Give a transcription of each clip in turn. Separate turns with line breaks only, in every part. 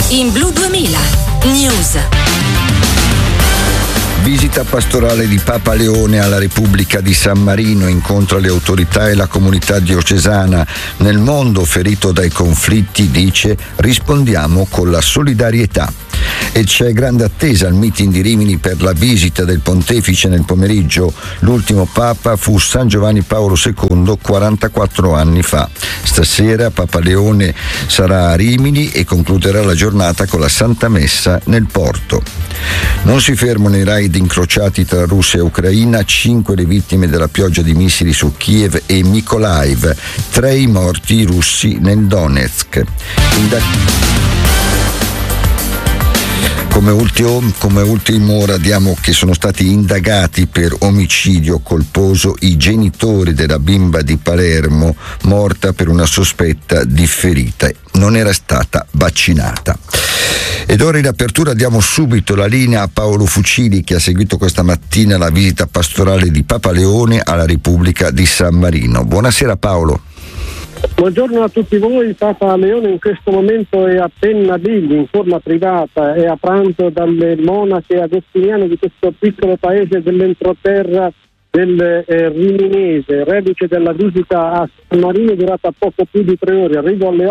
in Blu 2000 News.
Visita pastorale di Papa Leone alla Repubblica di San Marino, incontro alle autorità e la comunità diocesana. Nel mondo ferito dai conflitti, dice, rispondiamo con la solidarietà. E c'è grande attesa al meeting di Rimini per la visita del pontefice nel pomeriggio. L'ultimo Papa fu San Giovanni Paolo II 44 anni fa. Stasera Papa Leone sarà a Rimini e concluderà la giornata con la Santa Messa nel porto. Non si fermano i raid incrociati tra Russia e Ucraina, 5 le vittime della pioggia di missili su Kiev e Mykolaiv, 3 i morti russi nel Donetsk. Come ultimo ora diamo che sono stati indagati per omicidio colposo i genitori della bimba di Palermo morta per una sospetta differita. Non era stata vaccinata. Ed ora in apertura diamo subito la linea a Paolo Fucili, che ha seguito questa mattina la visita pastorale di Papa Leone alla Repubblica di San Marino. Buonasera Paolo.
Buongiorno a tutti voi. Papa Leone in questo momento è a Pennabilli in forma privata, è a pranzo dalle monache agostiniane di questo piccolo paese dell'entroterra del Riminese, reduce della visita a San Marino durata poco più di 3 ore. Arrivo alle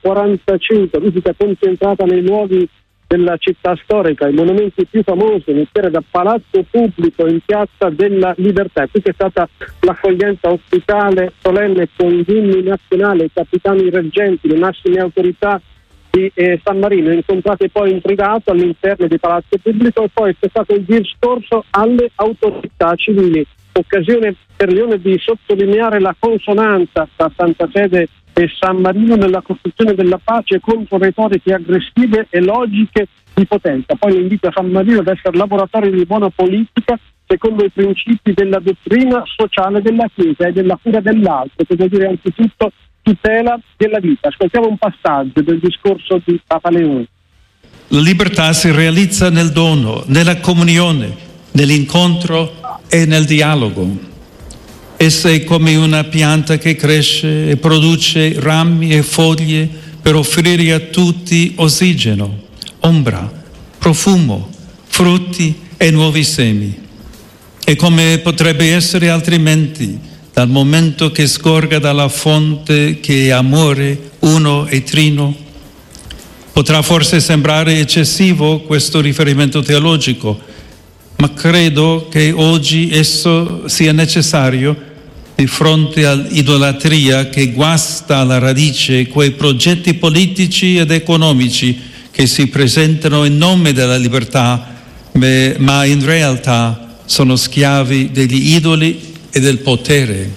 8:45, visita concentrata nei luoghi della città storica, i monumenti più famosi, iniziare da Palazzo Pubblico in Piazza della Libertà. Qui c'è stata l'accoglienza ospitale solenne con gli inni nazionali, i capitani reggenti, le massime autorità di San Marino, incontrate poi in privato all'interno di Palazzo Pubblico, e poi c'è stato il discorso alle autorità civili, occasione per Leone di sottolineare la consonanza tra Santa Sede e San Marino nella costruzione della pace contro retoriche aggressive e logiche di potenza. Poi l'invito a San Marino ad essere laboratorio di buona politica secondo i principi della dottrina sociale della Chiesa e della cura dell'altro, che vuol dire anzitutto tutela della vita. Ascoltiamo un passaggio del discorso di Papa Leone.
La libertà si realizza nel dono, nella comunione, nell'incontro e nel dialogo. Essa è come una pianta che cresce e produce rami e foglie per offrire a tutti ossigeno, ombra, profumo, frutti e nuovi semi. E come potrebbe essere altrimenti, dal momento che scorga dalla fonte che è amore, uno e trino? Potrà forse sembrare eccessivo questo riferimento teologico, ma credo che oggi esso sia necessario di fronte all'idolatria che guasta alla radice quei progetti politici ed economici che si presentano in nome della libertà, ma in realtà sono schiavi degli idoli e del potere.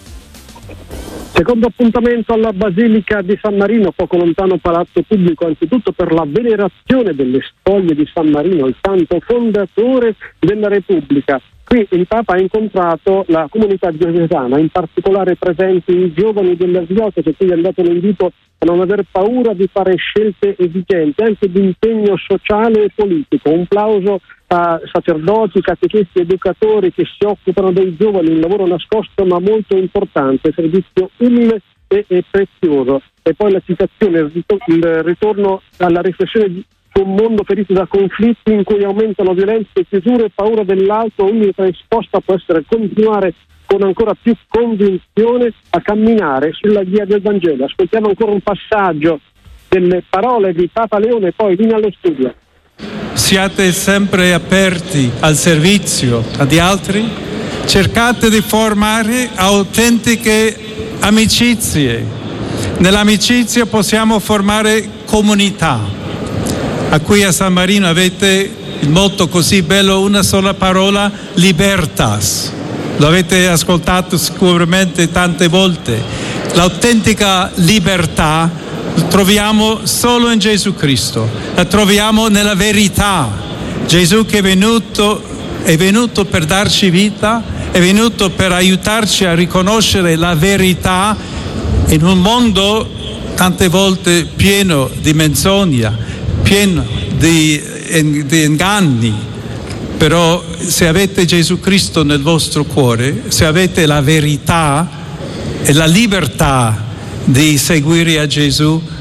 Secondo appuntamento alla Basilica di San Marino, poco lontano Palazzo Pubblico, anzitutto per la venerazione delle spoglie di San Marino, il santo fondatore della Repubblica. Qui il Papa ha incontrato la comunità diocesana, in particolare presenti i giovani della diocesi, cui è andato l'invito a non aver paura di fare scelte esigenti, anche di impegno sociale e politico. Un plauso a sacerdoti, catecheti, educatori che si occupano dei giovani, un lavoro nascosto ma molto importante, servizio umile e prezioso. E poi la citazione, il ritorno alla riflessione di un mondo ferito da conflitti in cui aumentano violenze, chiusure, paura dell'altro. L'unica risposta può essere continuare con ancora più convinzione a camminare sulla via del Vangelo. Ascoltiamo ancora un passaggio delle parole di Papa Leone e poi linea allo studio.
Siate sempre aperti al servizio di altri, cercate di formare autentiche amicizie. Nell'amicizia possiamo formare comunità. A qui a San Marino avete il motto così bello, una sola parola, libertas. Lo avete ascoltato sicuramente tante volte. L'autentica libertà la troviamo solo in Gesù Cristo, la troviamo nella verità. Gesù che è venuto per darci vita, è venuto per aiutarci a riconoscere la verità in un mondo tante volte pieno di menzogna, pieno di inganni. Però se avete Gesù Cristo nel vostro cuore, se avete la verità e la libertà di seguire a Gesù,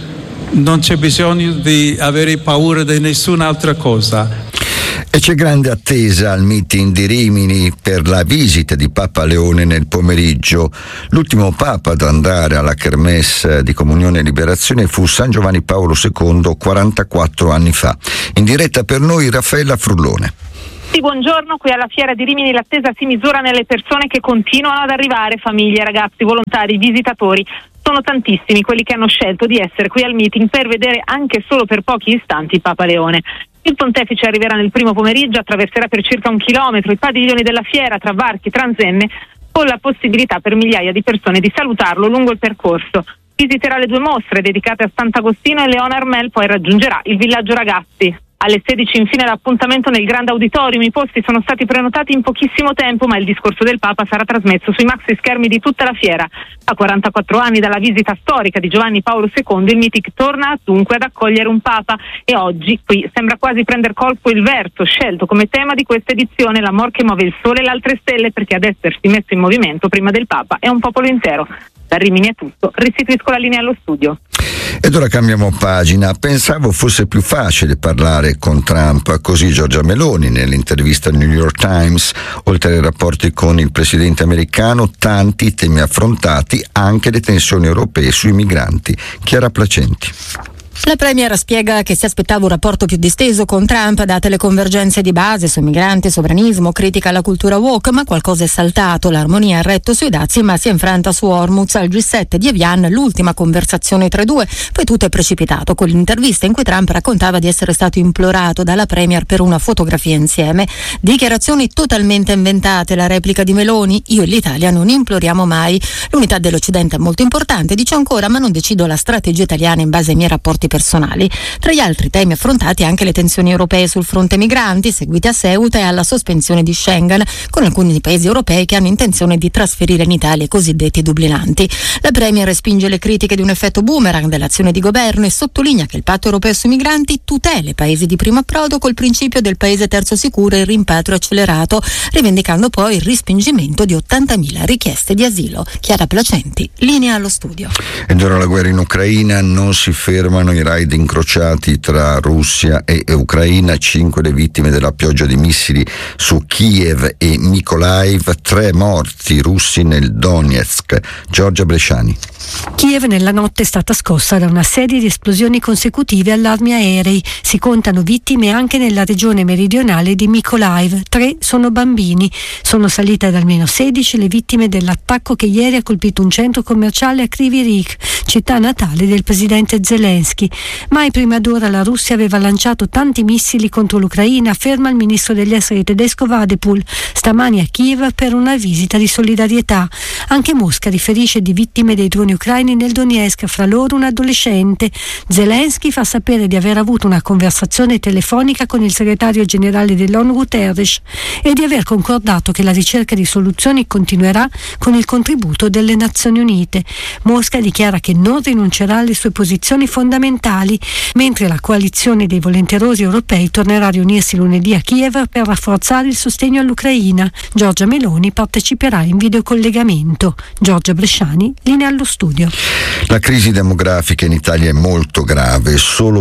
Non c'è bisogno di avere paura di nessun'altra cosa.
E c'è grande attesa al meeting di Rimini per la visita di Papa Leone nel pomeriggio. L'ultimo Papa ad andare alla Kermesse di Comunione e Liberazione fu San Giovanni Paolo II 44 anni fa. In diretta per noi Raffaella Frullone.
Sì, buongiorno, qui alla Fiera di Rimini l'attesa si misura nelle persone che continuano ad arrivare, famiglie, ragazzi, volontari, visitatori. Sono tantissimi quelli che hanno scelto di essere qui al meeting per vedere anche solo per pochi istanti Papa Leone. Il pontefice arriverà nel primo pomeriggio, attraverserà per circa 1 chilometro i padiglioni della fiera tra varchi e transenne, con la possibilità per migliaia di persone di salutarlo lungo il percorso. Visiterà le 2 mostre dedicate a Sant'Agostino e Leone Armel, poi raggiungerà il villaggio ragazzi. Alle 16 infine l'appuntamento nel Grande Auditorium. I posti sono stati prenotati in pochissimo tempo, ma il discorso del Papa sarà trasmesso sui maxi schermi di tutta la fiera. A 44 anni dalla visita storica di Giovanni Paolo II, il meeting torna dunque ad accogliere un Papa e oggi qui sembra quasi prendere colpo il verso scelto come tema di questa edizione, l'amor che muove il sole e le altre stelle, perché ad essersi messo in movimento prima del Papa è un popolo intero. Da Rimini è tutto, restituisco la linea allo studio.
Ed ora cambiamo pagina. Pensavo fosse più facile parlare con Trump, così Giorgia Meloni nell'intervista al New York Times. Oltre ai rapporti con il presidente americano, tanti temi affrontati, anche le tensioni europee sui migranti. Chiara Placenti.
La premier spiega che si aspettava un rapporto più disteso con Trump date le convergenze di base su migranti, sovranismo, critica alla cultura woke, ma qualcosa è saltato. L'armonia ha retto sui dazi, ma si è infranta su Hormuz. Al G7 di Evian l'ultima conversazione tra i due, poi tutto è precipitato con l'intervista in cui Trump raccontava di essere stato implorato dalla premier per una fotografia insieme. Dichiarazioni totalmente inventate, la replica di Meloni: io e l'Italia non imploriamo mai. L'unità dell'Occidente è molto importante, dice ancora, ma non decido la strategia italiana in base ai miei rapporti personali. Tra gli altri temi affrontati anche le tensioni europee sul fronte migranti, seguite a Ceuta, e alla sospensione di Schengen, con alcuni paesi europei che hanno intenzione di trasferire in Italia i cosiddetti dublinanti. La premier respinge le critiche di un effetto boomerang dell'azione di governo e sottolinea che il patto europeo sui migranti tutela i paesi di primo approdo col principio del paese terzo sicuro e il rimpatrio accelerato, rivendicando poi il respingimento di 80.000 richieste di asilo. Chiara Placenti, linea allo studio.
Ed ora la guerra in Ucraina, non si fermano i raid incrociati tra Russia e Ucraina, 5 le vittime della pioggia di missili su Kiev e Mykolaiv, 3 morti russi nel Donetsk. Giorgia Bresciani.
Kiev nella notte è stata scossa da una serie di esplosioni consecutive a armi aerei. Si contano vittime anche nella regione meridionale di Mykolaiv. 3 sono bambini. Sono salite ad almeno 16 le vittime dell'attacco che ieri ha colpito un centro commerciale a Kryvyi Rih, città natale del presidente Zelensky. Mai prima d'ora la Russia aveva lanciato tanti missili contro l'Ucraina, afferma il ministro degli esteri tedesco Vadepul, stamani a Kiev per una visita di solidarietà. Anche Mosca riferisce di vittime dei droni ucraini nel Donetsk, fra loro un adolescente. Zelensky fa sapere di aver avuto una conversazione telefonica con il segretario generale dell'ONU Guterres e di aver concordato che la ricerca di soluzioni continuerà con il contributo delle Nazioni Unite. Mosca dichiara che non rinuncerà alle sue posizioni fondamentali, mentre la coalizione dei volenterosi europei tornerà a riunirsi lunedì a Kiev per rafforzare il sostegno all'Ucraina. Giorgia Meloni parteciperà in videocollegamento. Giorgia Bresciani, linea allo studio.
La crisi demografica in Italia è molto grave, solo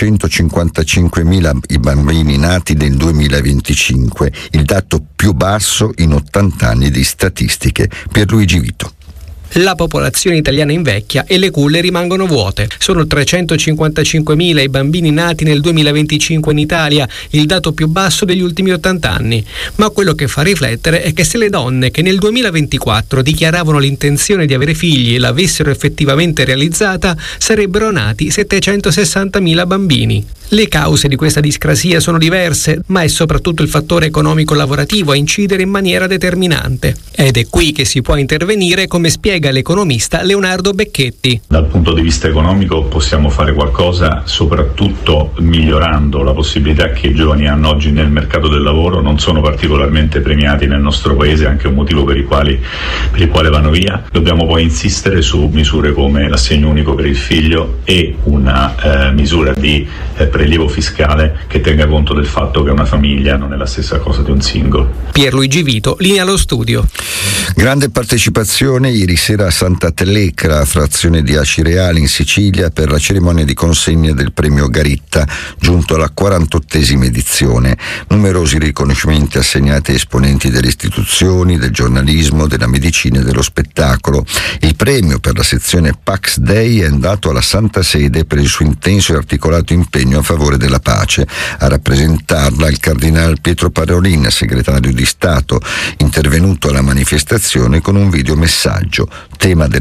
355.000 i bambini nati nel 2025, il dato più basso in 80 anni di statistiche. Pierluigi Vito.
La popolazione italiana invecchia e le culle rimangono vuote. Sono 355.000 i bambini nati nel 2025 in Italia, il dato più basso degli ultimi 80 anni. Ma quello che fa riflettere è che se le donne che nel 2024 dichiaravano l'intenzione di avere figli e l'avessero effettivamente realizzata, sarebbero nati 760.000 bambini. Le cause di questa discrasia sono diverse, ma è soprattutto il fattore economico-lavorativo a incidere in maniera determinante. Ed è qui che si può intervenire, come spiega l'economista Leonardo Becchetti.
Dal punto di vista economico possiamo fare qualcosa, soprattutto migliorando la possibilità che i giovani hanno oggi nel mercato del lavoro. Non sono particolarmente premiati nel nostro paese, anche un motivo per il quale vanno via. Dobbiamo poi insistere su misure come l'assegno unico per il figlio e una misura di prelievo fiscale che tenga conto del fatto che una famiglia non è la stessa cosa di un singolo.
Pierluigi Vito, linea allo studio.
Grande partecipazione ieri sera a Santa Telecra, frazione di Acireale in Sicilia, per la cerimonia di consegna del premio Garitta, giunto alla 48esima edizione. Numerosi riconoscimenti assegnati a esponenti delle istituzioni, del giornalismo, della medicina e dello spettacolo. Il premio per la sezione Pax Dei è andato alla Santa Sede per il suo intenso e articolato impegno a favore della pace. A rappresentarla il cardinale Pietro Parolin, segretario di Stato, intervenuto alla manifestazione con un videomessaggio. Tema della